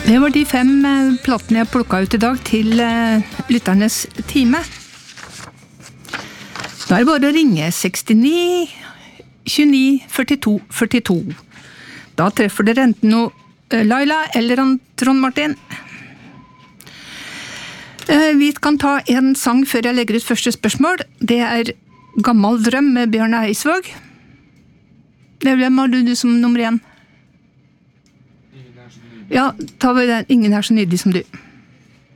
Det var de 5 plattene jeg plukket ut i dag til lytternes time. Da er det bare å ringe 69 29 42 42. Da treffer dere enten noe Laila eller Trond Martin. Vi kan ta en sang før jeg legger ut første spørsmål. Det er Gammel drøm med Bjørn Eidsvåg. Hvem har du som nummer 1? Ja, tar vi den. Ingen er så nydelig som du.